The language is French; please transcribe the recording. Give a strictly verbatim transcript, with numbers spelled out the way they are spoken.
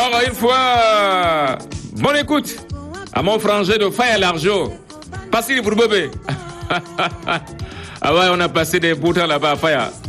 Encore une fois, bonne écoute à mon frangin de Faya Larjo. Passez pour bébé. Ah ouais, on a passé des bouts là-bas à Faya.